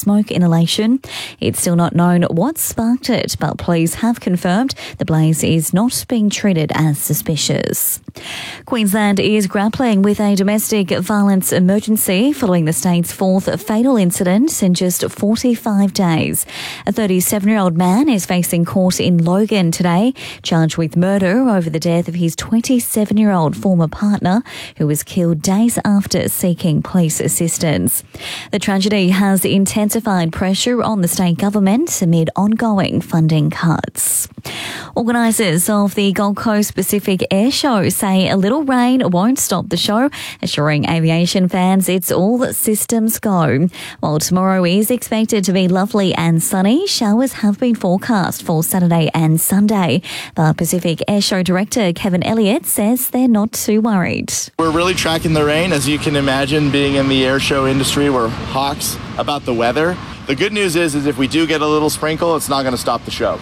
smoke inhalation. It's still not known what sparked it, but police have confirmed the blaze is not being treated as suspicious. Queensland is grappling with a domestic violence emergency following the state's fourth fatal incident in just 45 days. A 37-year-old man is facing court in Logan today, charged with murder over the death of his 27-year-old former partner, who was killed days after seeking police assistance. The tragedy has intensified pressure on the state government amid ongoing funding cuts. Organisers of the Gold Coast Pacific Air Show say a little rain won't stop the show, assuring aviation fans it's all systems go. While tomorrow is expected to be lovely and sunny, showers have been forecast for Saturday and Sunday. But Pacific Air Show Director Kevin Elliott says they're not too worried. We're really tracking the rain. As you can imagine, being in the air show industry, we're hawks about the weather. The good news is if we do get a little sprinkle, it's not going to stop the show.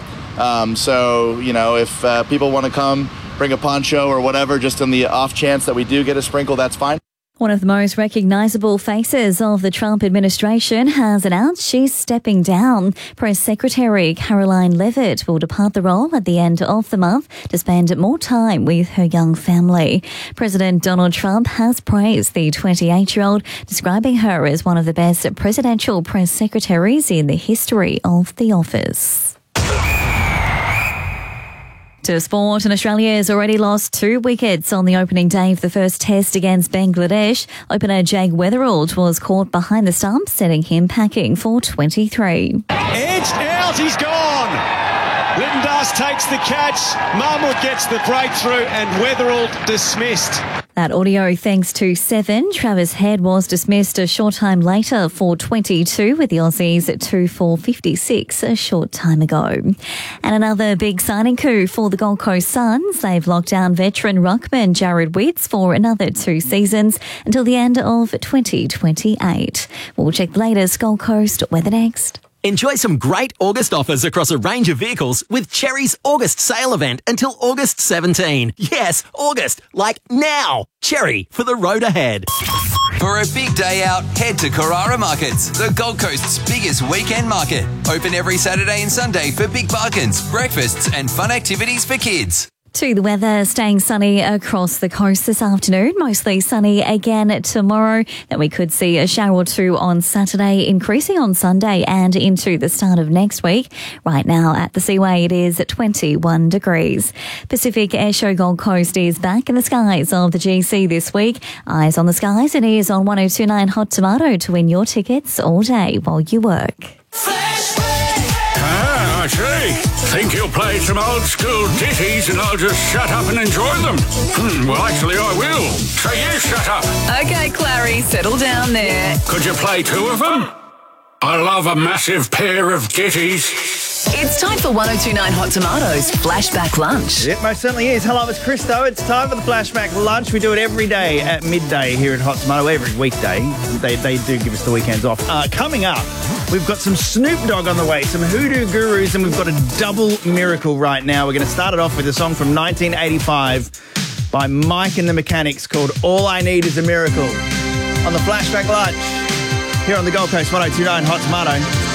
If people want to come, bring a poncho or whatever, just on the off chance that we do get a sprinkle, that's fine. One of the most recognisable faces of the Trump administration has announced she's stepping down. Press Secretary Caroline Leavitt will depart the role at the end of the month to spend more time with her young family. President Donald Trump has praised the 28-year-old, describing her as one of the best presidential press secretaries in the history of the office. To sport, and Australia has already lost 2 wickets on the opening day of the first test against Bangladesh. Opener Jake Weatherald was caught behind the stump, setting him packing for 23. Edged out, he's gone. Littendas takes the catch, Mahmood gets the breakthrough, and Weatherald dismissed. That audio thanks to 7. Travis Head was dismissed a short time later for 22 with the Aussies at 2 for 56 a short time ago. And another big signing coup for the Gold Coast Suns. They've locked down veteran ruckman Jared Witts for another 2 seasons until the end of 2028. We'll check the latest Gold Coast weather next. Enjoy some great August offers across a range of vehicles with Chery's August sale event until August 17. Yes, August, like now. Chery, for the road ahead. For a big day out, head to Carrara Markets, the Gold Coast's biggest weekend market. Open every Saturday and Sunday for big bargains, breakfasts and fun activities for kids. To the weather, staying sunny across the coast this afternoon, mostly sunny again tomorrow. Then we could see a shower or 2 on Saturday, increasing on Sunday and into the start of next week. Right now at the Seaway, it is at 21 degrees. Pacific Airshow Gold Coast is back in the skies of the GC this week. Eyes on the skies and ears on 102.9 Hot Tomato to win your tickets all day while you work. I see. Think you'll play some old school ditties and I'll just shut up and enjoy them? Well, actually, I will. So you shut up. Okay, Clary, settle down there. Could you play 2 of them? I love a massive pair of ditties. It's time for 102.9 Hot Tomatoes Flashback Lunch. It most certainly is. Hello, it's Christo. It's time for the Flashback Lunch. We do it every day at midday here at Hot Tomato, every weekday. They do give us the weekends off. Coming up, we've got some Snoop Dogg on the way, some Hoodoo Gurus, and we've got a double miracle right now. We're going to start it off with a song from 1985 by Mike and the Mechanics called All I Need Is a Miracle on the Flashback Lunch here on the Gold Coast 102.9 Hot Tomato.